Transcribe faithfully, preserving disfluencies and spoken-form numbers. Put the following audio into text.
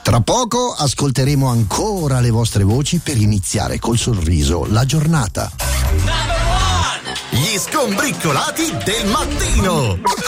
Tra poco ascolteremo ancora le vostre voci per iniziare col sorriso la giornata. Gli skombriccolati del mattino.